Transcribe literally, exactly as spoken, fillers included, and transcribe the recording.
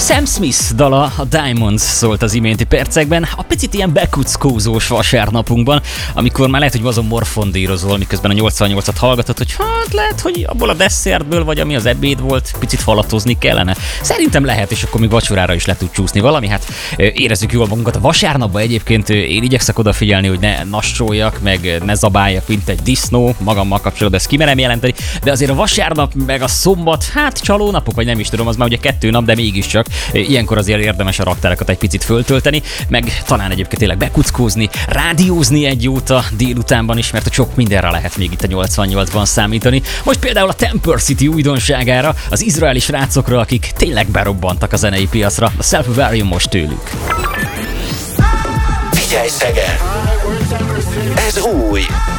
Sam Smith dala, a Diamonds szólt az iménti percekben, a picit ilyen bekuckózós vasárnapunkban, amikor már lehet, hogy azon morfondírozol, miközben a nyolcvannyolcat hallgatod, hogy hát lehet, hogy abból a desszertből, vagy ami az ebéd volt, picit falatozni kellene. Szerintem lehet, és akkor még vacsorára is le tud csúszni valami, hát érezzük jól magunkat a vasárnapban. Egyébként én igyekszek odafigyelni, hogy ne nassoljak, meg ne zabáljak, mint egy disznó, magammal kapcsolatban ezt kimerem jelenteni, de azért a vasárnap meg a szombat, hát csalónapok, vagy nem is tudom, az már ugye kettő nap, de mégiscsak ilyenkor azért érdemes a raktárakat egy picit föltölteni, meg talán egyébként tényleg bekuckózni, rádiózni egy jót a délutánban is, mert sok mindenre lehet még itt a nyolcvannyolcban számítani. Most például a Temper City újdonságára, az izraeli srácokra, akik tényleg berobbantak a zenei piacra. A Self-Varium most tőlük. Figyelj, Szeged! Ez új!